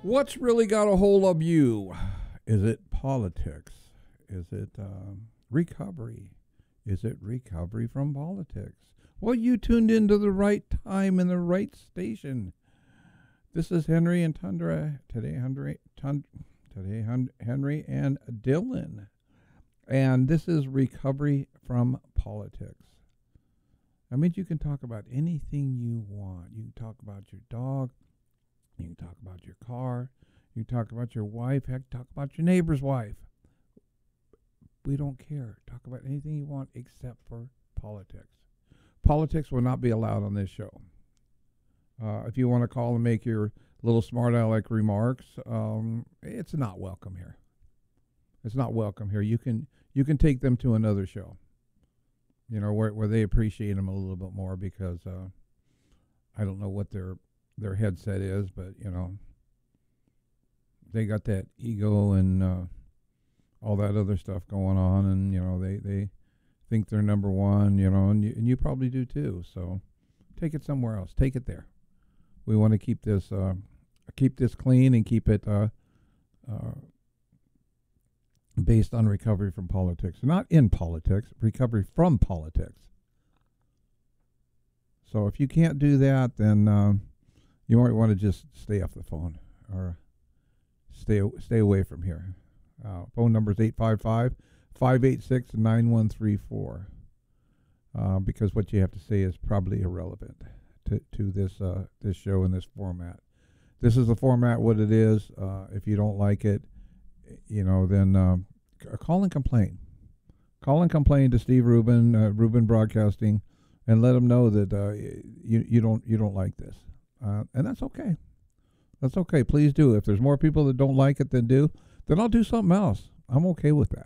What's really got a hold of you? Is it politics? Is it recovery? Is it recovery from politics? Well, you tuned into the right time and the right station. This is Henry and Tundra. Today, Henry and Dylan. And this is recovery from politics. That means you can talk about anything you want. You can talk about your dog. You can talk about your car. You can talk about your wife. Heck, talk about your neighbor's wife. We don't care. Talk about anything you want except for politics. Politics will not be allowed on this show. If you want to call and make your little smart aleck remarks, it's not welcome here. It's not welcome here. You can take them to another show, where they appreciate them a little bit more because I don't know what their headset is, but they got that ego and all that other stuff going on, and they think they're number one, and you probably do too. So take it somewhere else. Take it there. We want to keep this clean and keep it based on recovery from politics, not in politics, recovery from politics. So if you can't do that, then you might want to just stay off the phone or stay away from here. Phone number is 855-586-9134 because what you have to say is probably irrelevant to this show in this format. This is the format, what it is. If you don't like it, then call and complain. Call and complain to Steve Rubin, Rubin Broadcasting, and let him know that you don't like this. And that's okay. That's okay. Please do. If there's more people that don't like it than do, then I'll do something else. I'm okay with that.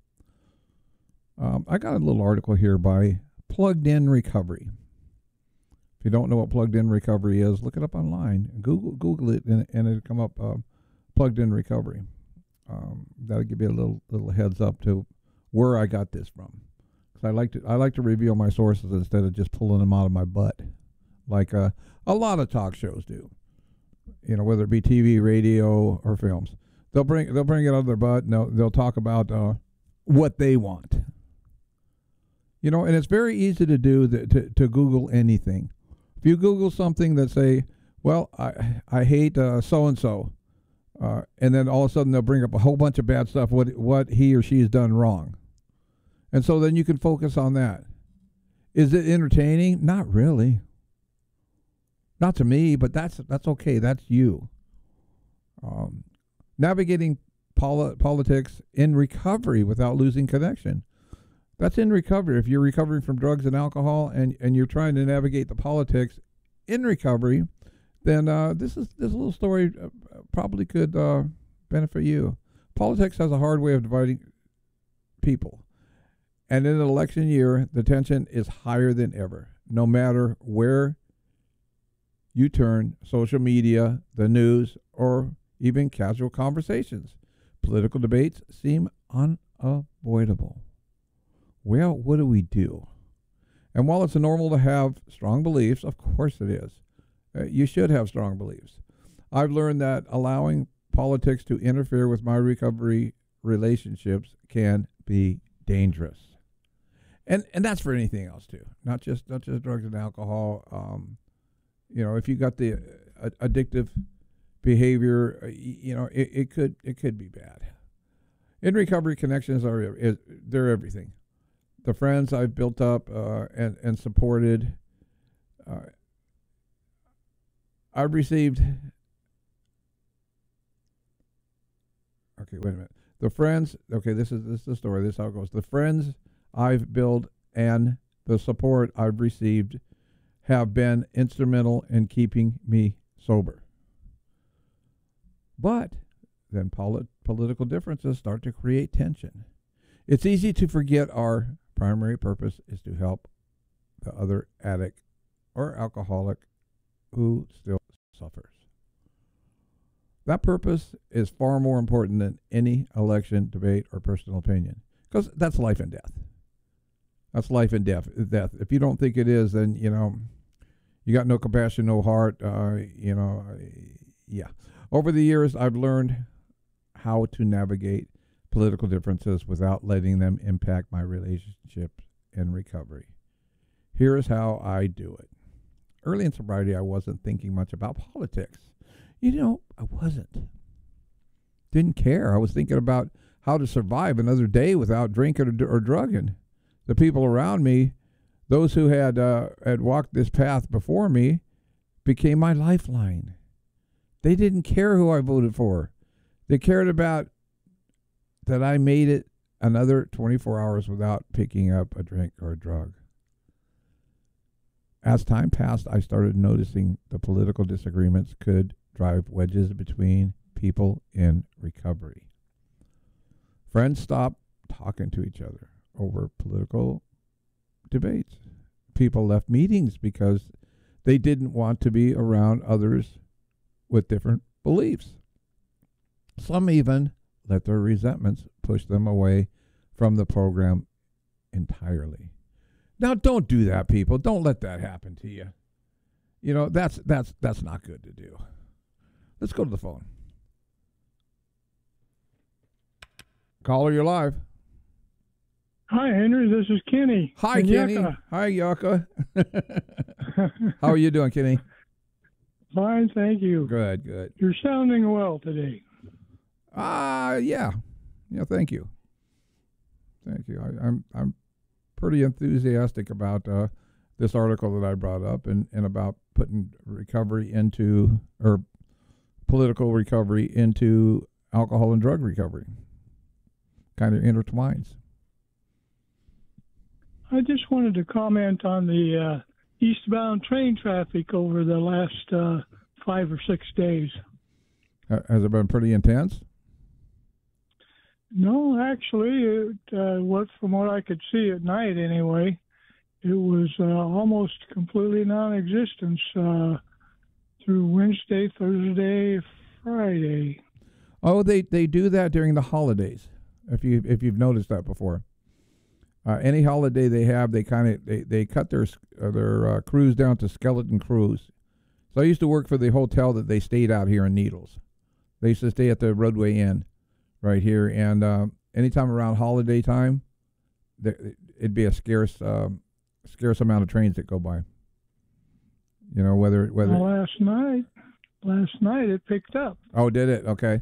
I got a little article here by Plugged In Recovery. If you don't know what Plugged In Recovery is, look it up online. Google it, and it'll come up. Plugged In Recovery. That'll give you a little heads up to where I got this from. Because I like to reveal my sources instead of just pulling them out of my butt, like a lot of talk shows do. Whether it be TV, radio, or films, they'll bring it out of their butt. And they'll talk about what they want. And it's very easy to do to Google anything. If you Google something that say, well, I hate so and so, and then all of a sudden they'll bring up a whole bunch of bad stuff. What he or she has done wrong, and so then you can focus on that. Is it entertaining? Not really. Not to me, but that's okay. That's you. Navigating politics in recovery without losing connection. That's in recovery. If you're recovering from drugs and alcohol and you're trying to navigate the politics in recovery, then this little story probably could benefit you. Politics has a hard way of dividing people. And in an election year, the tension is higher than ever, no matter where you turn, social media, the news, or even casual conversations. Political debates seem unavoidable. Well, what do we do? And while it's normal to have strong beliefs, of course it is. You should have strong beliefs. I've learned that allowing politics to interfere with my recovery relationships can be dangerous. And that's for anything else too, not just drugs and alcohol. If you got the addictive behavior, it could be bad. In recovery, connections they're everything. The friends I've built up and supported, I've received. Okay, wait a minute. The friends. Okay, this is the story. This is how it goes. The friends I've built and the support I've received have been instrumental in keeping me sober. But then political differences start to create tension. It's easy to forget our primary purpose is to help the other addict or alcoholic who still suffers. That purpose is far more important than any election, debate, or personal opinion, because that's life and death. That's life and death. If you don't think it is, then you got no compassion, no heart. Yeah. Over the years, I've learned how to navigate political differences without letting them impact my relationship in recovery. Here is how I do it. Early in sobriety, I wasn't thinking much about politics. I wasn't. Didn't care. I was thinking about how to survive another day without drinking or drugging. The people around me, those who had walked this path before me, became my lifeline. They didn't care who I voted for. They cared about that I made it another 24 hours without picking up a drink or a drug. As time passed, I started noticing the political disagreements could drive wedges between people in recovery. Friends stopped talking to each other over political debates. People left meetings because they didn't want to be around others with different beliefs. Some even let their resentments push them away from the program entirely. Now, don't do that, people. Don't let that happen to you. That's not good to do. Let's go to the phone. Caller, you're live. Hi, Henry. This is Kenny. Hi, Kenny. Yucca. Hi, Yucca. How are you doing, Kenny? Fine, thank you. Good. You're sounding well today. Yeah. Thank you. I'm pretty enthusiastic about this article that I brought up and about putting recovery into, or political recovery into alcohol and drug recovery. Kind of intertwines. I just wanted to comment on the eastbound train traffic over the last 5 or 6 days. Has it been pretty intense? No, actually, from what I could see at night anyway, it was almost completely non-existent through Wednesday, Thursday, Friday. Oh, they do that during the holidays. If you've noticed that before, any holiday they have, they cut their crews down to skeleton crews. So I used to work for the hotel that they stayed out here in Needles. They used to stay at the Roadway Inn right here, and anytime around holiday time, it'd be a scarce amount of trains that go by. Whether well, last night it picked up. Oh, did it? Okay.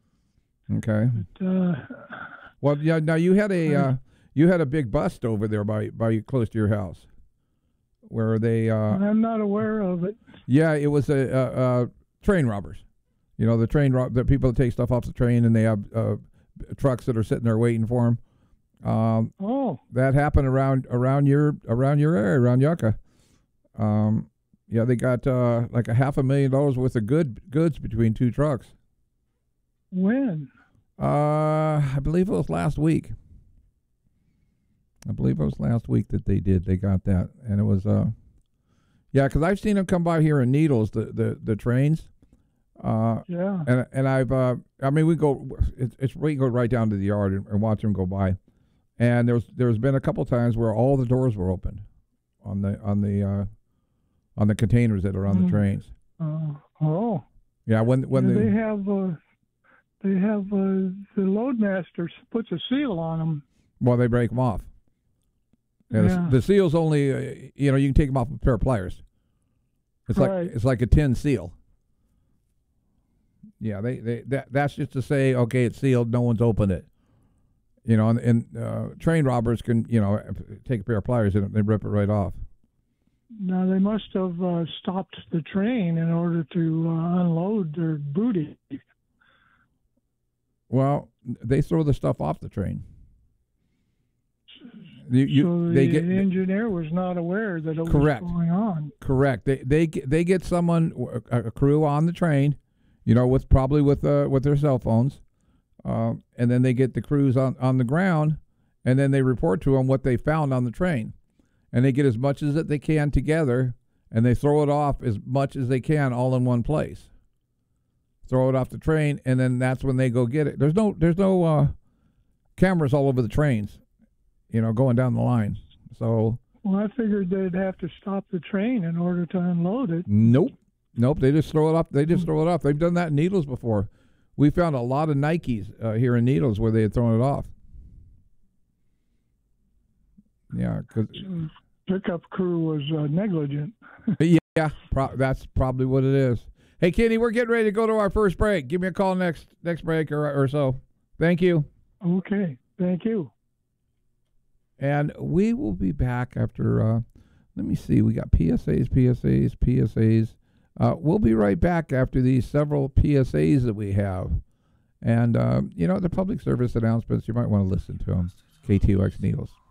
But, well, yeah. Now you had a big bust over there by close to your house, where they. I'm not aware of it. Yeah, it was a train robbers. The people that take stuff off the train, and they have trucks that are sitting there waiting for them. That happened around your area, around Yucca. Yeah, they got like $500,000 worth of goods between two trucks. When? I believe it was last week. That they did. They got that, and it was yeah, because I've seen them come by here in Needles, the trains. Yeah. And I've we go right down to the yard and watch them go by, and there's been a couple times where all the doors were open on the containers that are on the trains. Yeah, when they have the loadmaster puts a seal on them. Well, they break them off. Yeah. The seal's only you can take them off with a pair of pliers. It's like a tin seal. Yeah, that's just to say, okay, it's sealed, no one's opened it. And train robbers can take a pair of pliers and they rip it right off. Now they must have stopped the train in order to unload their booty. Well, they throw the stuff off the train. So the engineer was not aware that it was going on. Correct. They get someone, a crew on the train, with their cell phones, and then they get the crews on the ground, and then they report to them what they found on the train, and they get as much as that they can together, and they throw it off as much as they can all in one place. Throw it off the train, and then that's when they go get it. There's no cameras all over the trains, going down the line. So. Well, I figured they'd have to stop the train in order to unload it. Nope. Nope, they just throw it up. They just throw it off. They've done that in Needles before. We found a lot of Nikes here in Needles where they had thrown it off. Yeah, because pickup crew was negligent. yeah, that's probably what it is. Hey, Kenny, we're getting ready to go to our first break. Give me a call next break or so. Thank you. Okay, thank you. And we will be back after. Let me see. We got PSAs. We'll be right back after these several PSAs that we have. And, the public service announcements, you might want to listen to them. KTOX Needles.